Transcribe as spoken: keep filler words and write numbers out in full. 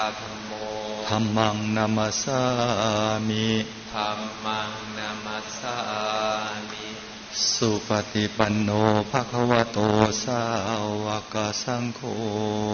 ธัมโมธัมมังนัมสสามิธัมมังนัมสสามิสุปฏิปันโนภควโตสาวกสังโฆ